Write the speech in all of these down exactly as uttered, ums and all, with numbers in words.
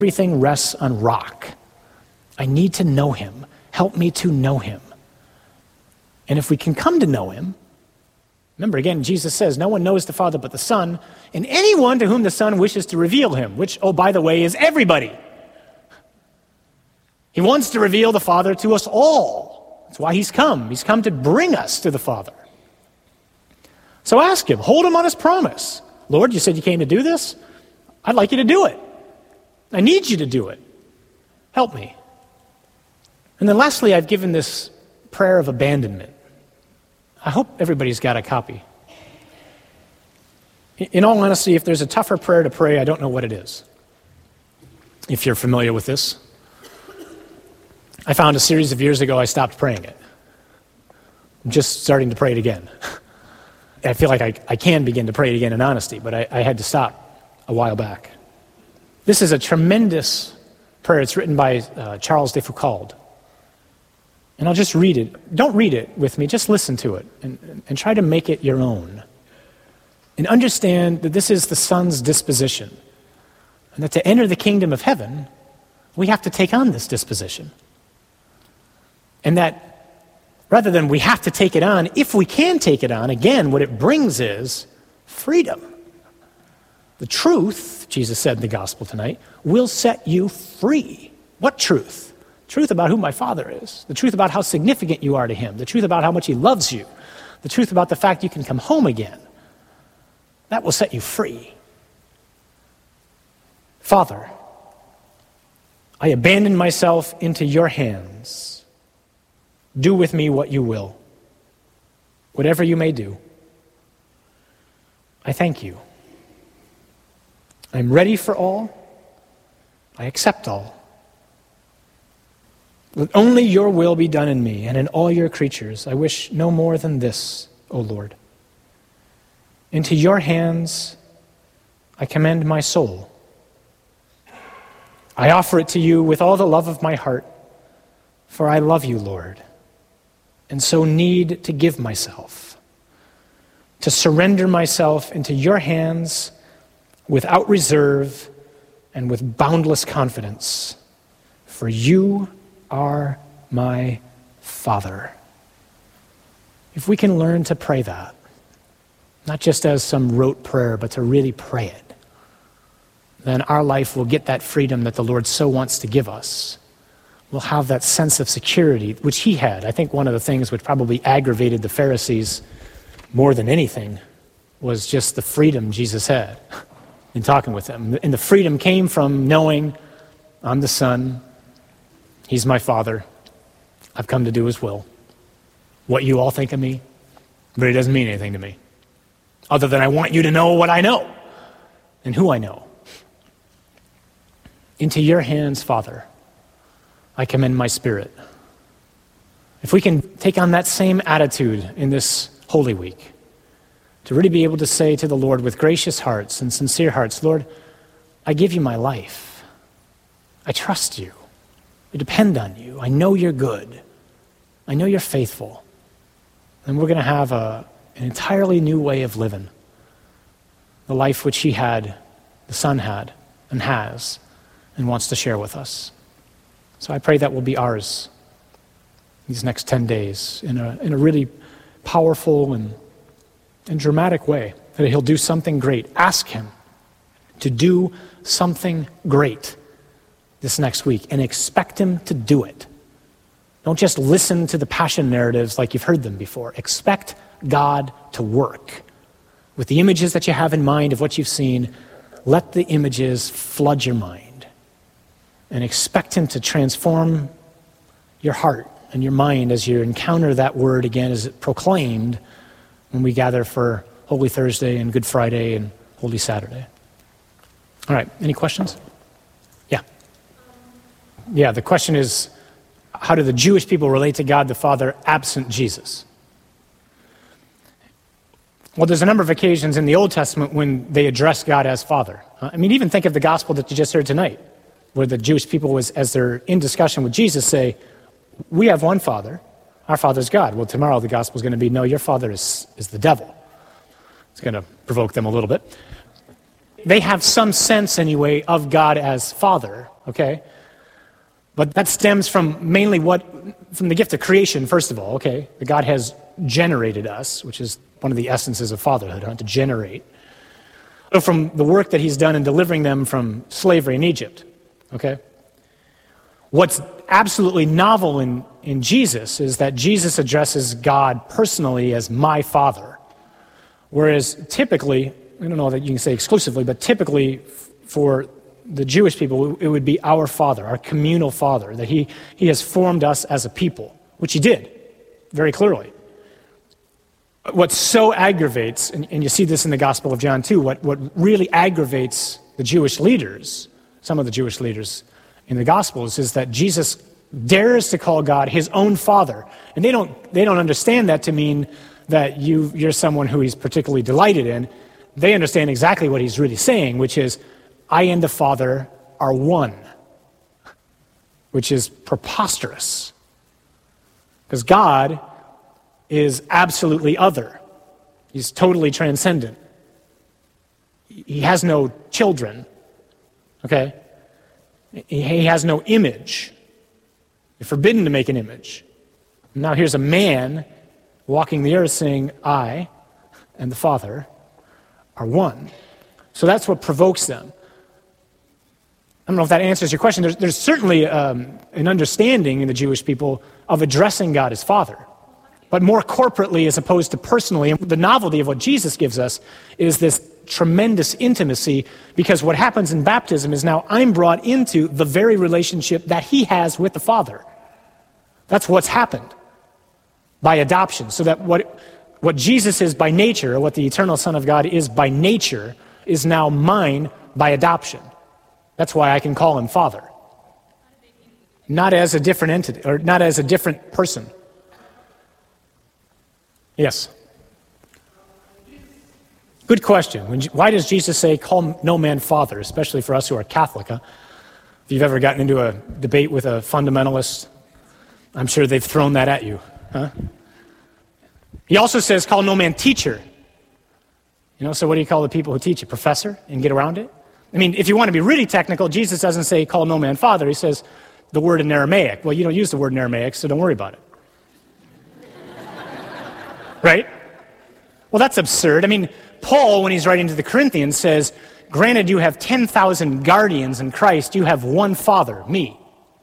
everything rests on rock. I need to know him. Help me to know him. And if we can come to know him, remember again, Jesus says, no one knows the Father but the Son, and anyone to whom the Son wishes to reveal him, which, oh, by the way, is everybody. He wants to reveal the Father to us all. That's why he's come. He's come to bring us to the Father. So ask him, hold him on his promise. Lord, you said you came to do this? I'd like you to do it. I need you to do it. Help me. And then lastly, I've given this prayer of abandonment. I hope everybody's got a copy. In all honesty, if there's a tougher prayer to pray, I don't know what it is. If you're familiar with this. I found a series of years ago, I stopped praying it. I'm just starting to pray it again. I feel like I, I can begin to pray it again in honesty, but I, I had to stop a while back. This is a tremendous prayer. It's written by uh, Charles de Foucauld. And I'll just read it. Don't read it with me, just listen to it and, and try to make it your own. And understand that this is the Son's disposition. And that to enter the kingdom of heaven, we have to take on this disposition. And that rather than we have to take it on, if we can take it on, again, what it brings is freedom. The truth, Jesus said in the gospel tonight, will set you free. What truth? Truth about who my Father is. The truth about how significant you are to him. The truth about how much he loves you. The truth about the fact you can come home again. That will set you free. Father, I abandon myself into your hands. Do with me what you will. Whatever you may do. I thank you. I'm ready for all. I accept all. Let only your will be done in me and in all your creatures. I wish no more than this, O Lord. Into your hands I commend my soul. I offer it to you with all the love of my heart, for I love you, Lord, and so need to give myself, to surrender myself into your hands without reserve and with boundless confidence, for you are my Father. If we can learn to pray that, not just as some rote prayer, but to really pray it, then our life will get that freedom that the Lord so wants to give us. We'll have that sense of security, which he had. I think one of the things which probably aggravated the Pharisees more than anything was just the freedom Jesus had in talking with them. And the freedom came from knowing I'm the Son, he's my Father, I've come to do his will. What you all think of me really doesn't mean anything to me, other than I want you to know what I know and who I know. Into your hands, Father, I commend my spirit. If we can take on that same attitude in this Holy Week, to really be able to say to the Lord with gracious hearts and sincere hearts, Lord, I give you my life. I trust you. I depend on you. I know you're good. I know you're faithful. And we're going to have a, an entirely new way of living. The life which he had, the Son had, and has, and wants to share with us. So I pray that will be ours these next ten days in a, in a really powerful and, and dramatic way, that he'll do something great. Ask him to do something great this next week and expect him to do it. Don't just listen to the passion narratives like you've heard them before. Expect God to work. With the images that you have in mind of what you've seen, let the images flood your mind and expect him to transform your heart and your mind as you encounter that word again as it proclaimed when we gather for Holy Thursday and Good Friday and Holy Saturday. All right, any questions? Yeah. Yeah, the question is, how do the Jewish people relate to God the Father absent Jesus? Well, there's a number of occasions in the Old Testament when they address God as Father. I mean, even think of the gospel that you just heard tonight, where the Jewish people, was, as they're in discussion with Jesus, say, we have one Father, our Father's God. Well, tomorrow the gospel is going to be, no, your Father is, is the devil. It's going to provoke them a little bit. they have some sense anyway of God as Father, okay? But that stems from mainly what, from the gift of creation, first of all, okay? God has generated us, which is one of the essences of fatherhood, huh? To generate. So from the work that he's done in delivering them from slavery in Egypt, okay? What's absolutely novel in, in Jesus is that Jesus addresses God personally as my Father, whereas typically, I don't know that you can say exclusively, but typically for the Jewish people, it would be our Father, our communal Father, that he, he has formed us as a people, which he did, very clearly. What so aggravates, and, and you see this in the Gospel of John too, what, what really aggravates the Jewish leaders, some of the Jewish leaders in the Gospels, is that Jesus dares to call God his own Father. And they don't, they don't understand that to mean that you, you're someone who he's particularly delighted in. They understand exactly what he's really saying, which is, I and the Father are one, which is preposterous. Because God is absolutely other. He's totally transcendent. He has no children, okay? He has no image. You're forbidden to make an image. Now here's a man walking the earth saying, I and the Father are one. So that's what provokes them. I don't know if that answers your question. There's, there's certainly um, an understanding in the Jewish people of addressing God as Father, but more corporately as opposed to personally. And the novelty of what Jesus gives us is this tremendous intimacy, because what happens in baptism is now I'm brought into the very relationship that he has with the Father. That's what's happened by adoption. So that what, what Jesus is by nature, or what the eternal Son of God is by nature, is now mine by adoption. That's why I can call him Father. Not as a different entity, or not as a different person. Yes? Good question. When, why does Jesus say, call no man Father, especially for us who are Catholic? Huh? If you've ever gotten into a debate with a fundamentalist, I'm sure they've thrown that at you. Huh? He also says, call no man teacher. You know, so what do you call the people who teach it? Professor? And get around it? I mean, if you want to be really technical, Jesus doesn't say, call no man Father. He says the word in Aramaic. Well, you don't use the word in Aramaic, so don't worry about it. Right? Well, that's absurd. I mean, Paul, when he's writing to the Corinthians, says, granted you have ten thousand guardians in Christ, you have one Father, me.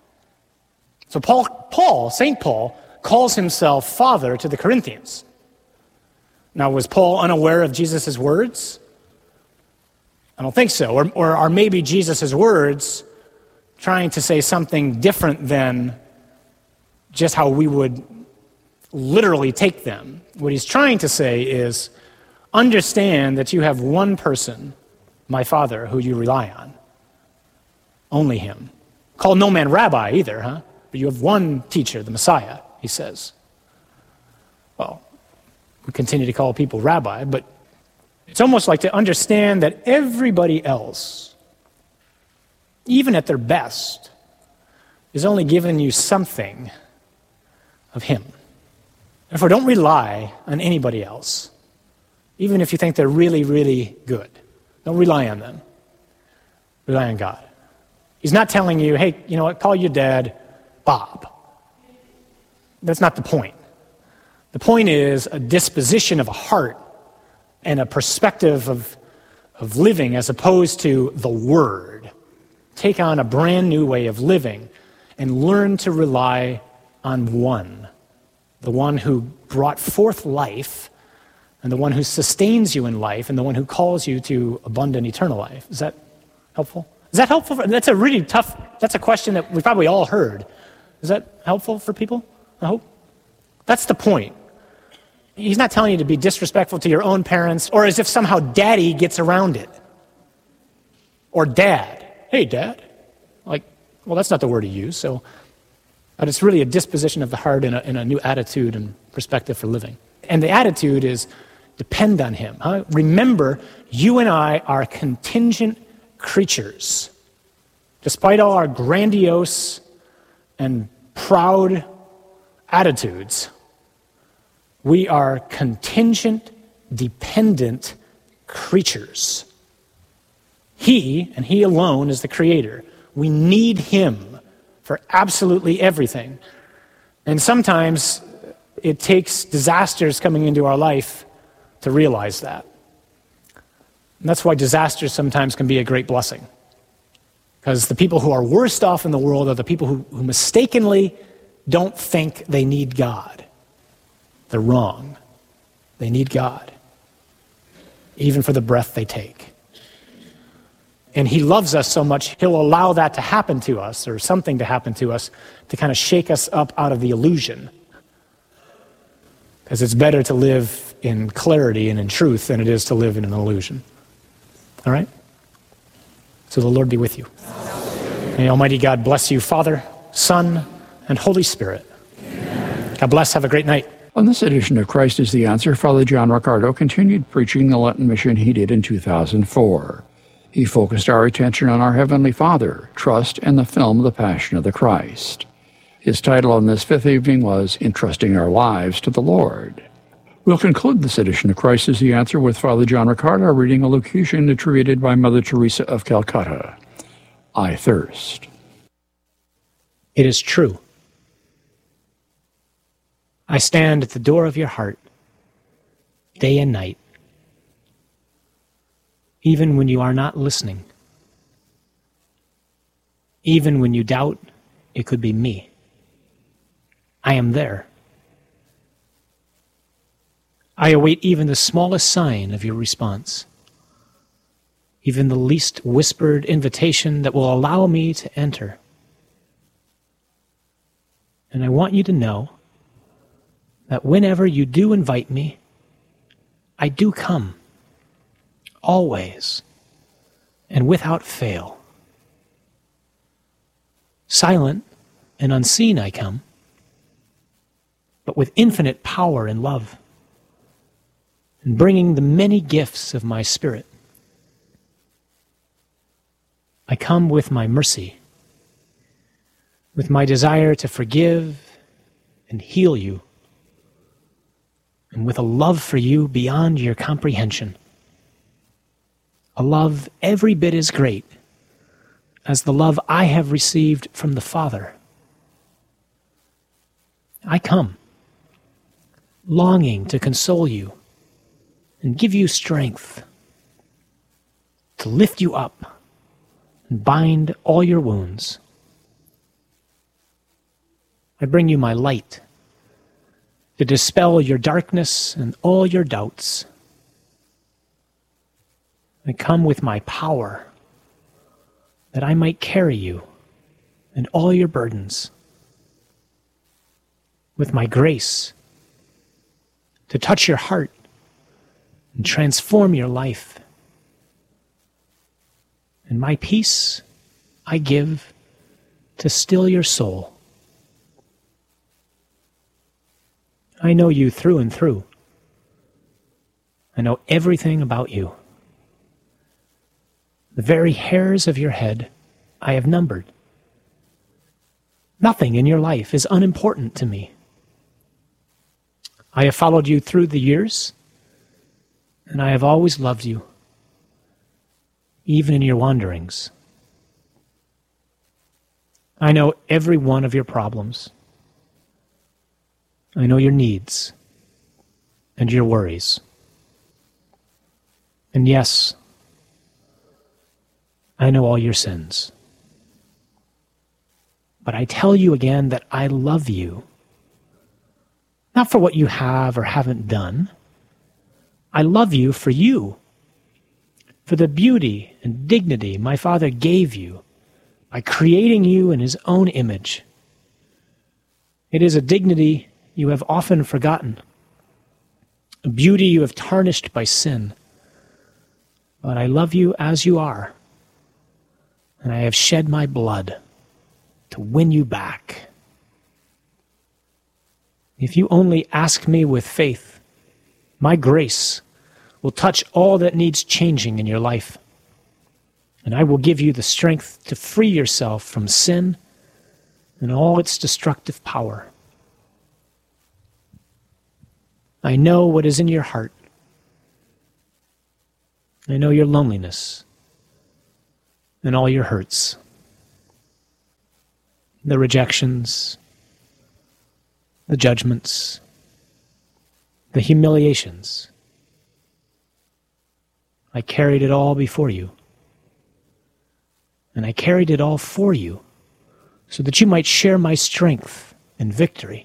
So Paul, Paul, Saint Paul, calls himself Father to the Corinthians. Now, was Paul unaware of Jesus' words? I don't think so. Or, or are maybe Jesus' words trying to say something different than just how we would literally take them? What he's trying to say is, understand that you have one person, my Father, who you rely on. Only him. Call no man rabbi either, huh? But you have one teacher, the Messiah, he says. Well, we continue to call people rabbi, but it's almost like to understand that everybody else, even at their best, is only giving you something of him. Therefore, don't rely on anybody else, even if you think they're really, really good. Don't rely on them. Rely on God. He's not telling you, hey, you know what, call your dad Bob. That's not the point. The point is a disposition of a heart and a perspective of, of living as opposed to the Word. Take on a brand new way of living and learn to rely on one, the one who brought forth life and the one who sustains you in life and the one who calls you to abundant eternal life. Is that helpful? Is that helpful? For, that's a really tough, that's a question that we've probably all heard. Is that helpful for people? I hope. That's the point. He's not telling you to be disrespectful to your own parents or as if somehow daddy gets around it. Or dad. Hey, dad. Like, well, that's not the word he used, so. But it's really a disposition of the heart and a, and a new attitude and perspective for living. And the attitude is depend on him. Huh? Remember, you and I are contingent creatures. Despite all our grandiose and proud attitudes, we are contingent, dependent creatures. He, and he alone, is the creator. We need him for absolutely everything. And sometimes it takes disasters coming into our life to realize that. And that's why disasters sometimes can be a great blessing. Because the people who are worst off in the world are the people who, who mistakenly don't think they need God. They're wrong. They need God, even for the breath they take. And he loves us so much, he'll allow that to happen to us, or something to happen to us, to kind of shake us up out of the illusion. Because it's better to live in clarity and in truth than it is to live in an illusion. All right? So the Lord be with you. May Almighty God bless you, Father, Son, and Holy Spirit. Amen. God bless. Have a great night. On this edition of Christ is the Answer, Father John Riccardo continued preaching the Lenten mission he did in two thousand four. He focused our attention on our Heavenly Father, trust, and the film The Passion of the Christ. His title on this fifth evening was Entrusting Our Lives to the Lord. We'll conclude this edition of Christ is the Answer with Father John Riccardo reading a locution attributed by Mother Teresa of Calcutta. I thirst. It is true. I stand at the door of your heart, day and night, even when you are not listening, even when you doubt it could be me. I am there. I await even the smallest sign of your response, even the least whispered invitation that will allow me to enter. And I want you to know that whenever you do invite me, I do come, always, and without fail. Silent and unseen I come, but with infinite power and love, and bringing the many gifts of my Spirit. I come with my mercy, with my desire to forgive and heal you, and with a love for you beyond your comprehension. A love every bit as great as the love I have received from the Father. I come, longing to console you and give you strength, to lift you up and bind all your wounds. I bring you my light to dispel your darkness and all your doubts. I come with my power that I might carry you and all your burdens, with my grace to touch your heart and transform your life. And my peace I give to still your soul. I know you through and through. I know everything about you. The very hairs of your head I have numbered. Nothing in your life is unimportant to me. I have followed you through the years, and I have always loved you, even in your wanderings. I know every one of your problems. I know your needs and your worries. And yes, I know all your sins. But I tell you again that I love you, not for what you have or haven't done. I love you for you, for the beauty and dignity my Father gave you by creating you in his own image. It is a dignity you have often forgotten, a beauty you have tarnished by sin. But I love you as you are, and I have shed my blood to win you back. If you only ask me with faith, my grace will touch all that needs changing in your life, and I will give you the strength to free yourself from sin and all its destructive power. I know what is in your heart. I know your loneliness and all your hurts, the rejections, the judgments, the humiliations. I carried it all before you. And I carried it all for you so that you might share my strength and victory.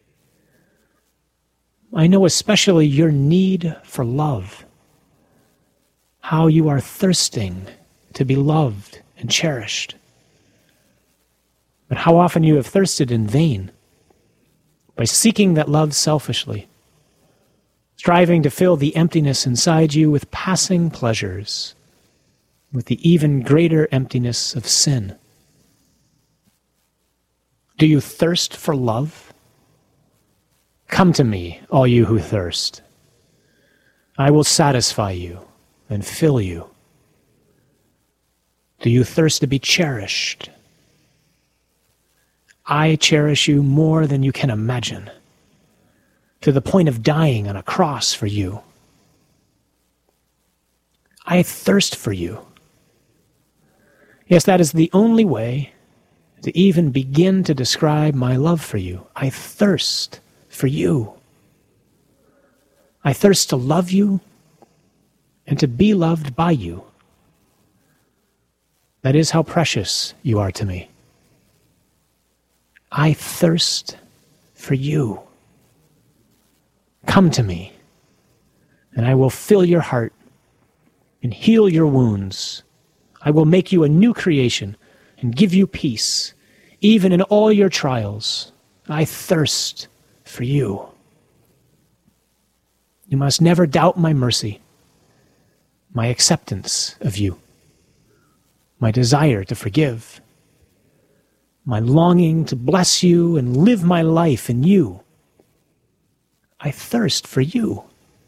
I know especially your need for love, how you are thirsting to be loved and cherished. But how often you have thirsted in vain by seeking that love selfishly, striving to fill the emptiness inside you with passing pleasures, with the even greater emptiness of sin. Do you thirst for love? Come to me, all you who thirst. I will satisfy you and fill you. Do you thirst to be cherished? I cherish you more than you can imagine, to the point of dying on a cross for you. I thirst for you. Yes, that is the only way to even begin to describe my love for you. I thirst for you. I thirst to love you and to be loved by you. That is how precious you are to me. I thirst for you. Come to me, and I will fill your heart and heal your wounds. I will make you a new creation and give you peace, even in all your trials. I thirst for you. You must never doubt my mercy, my acceptance of you, my desire to forgive, my longing to bless you and live my life in you. I thirst for you.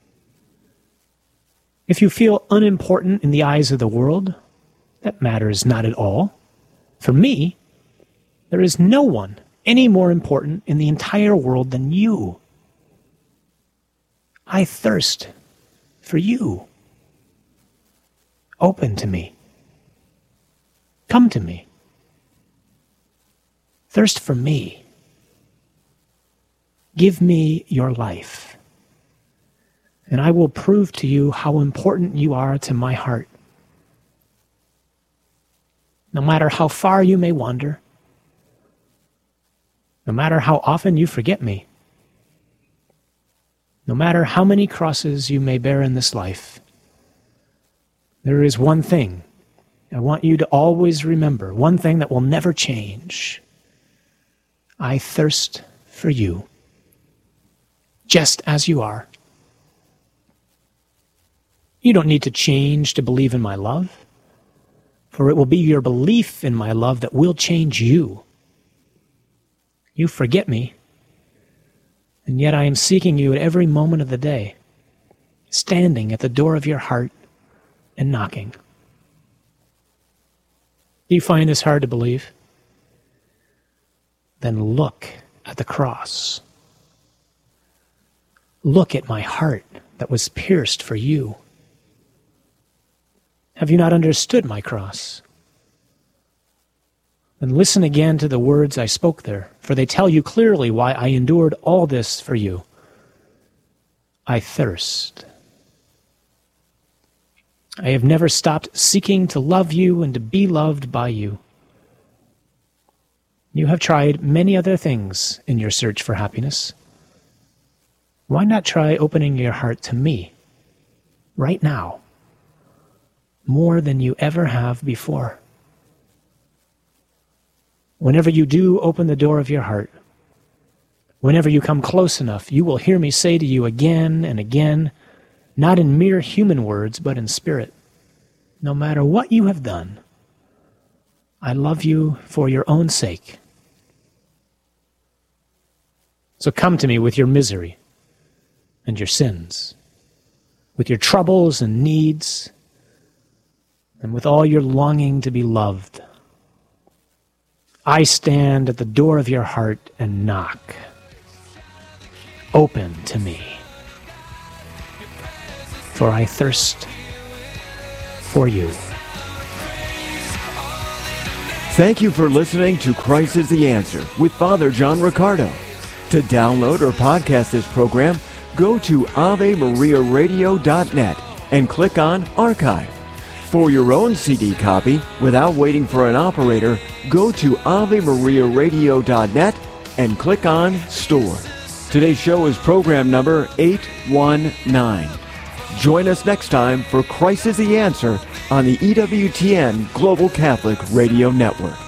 If you feel unimportant in the eyes of the world, that matters not at all. For me, there is no one any more important in the entire world than you. I thirst for you. Open to me. Come to me. Thirst for me. Give me your life, and I will prove to you how important you are to my heart. No matter how far you may wander, no matter how often you forget me, no matter how many crosses you may bear in this life, there is one thing I want you to always remember, one thing that will never change. I thirst for you, just as you are. You don't need to change to believe in my love, for it will be your belief in my love that will change you. You forget me, and yet I am seeking you at every moment of the day, standing at the door of your heart and knocking. Do you find this hard to believe? Then look at the cross. Look at my heart that was pierced for you. Have you not understood my cross? Then listen again to the words I spoke there, for they tell you clearly why I endured all this for you. I thirst. I have never stopped seeking to love you and to be loved by you. You have tried many other things in your search for happiness. Why not try opening your heart to me right now, more than you ever have before? Whenever you do open the door of your heart, whenever you come close enough, you will hear me say to you again and again, not in mere human words, but in spirit, no matter what you have done, I love you for your own sake. So come to me with your misery and your sins, with your troubles and needs, and with all your longing to be loved. I stand at the door of your heart and knock. Open to me, for I thirst for you. Thank you for listening to Christ is the Answer with Father John Riccardo. To download or podcast this program, go to ave maria radio dot net and click on Archive. For your own C D copy, without waiting for an operator, go to ave maria radio dot net and click on Store. Today's show is program number eight one nine. Join us next time for Christ is the Answer on the E W T N Global Catholic Radio Network.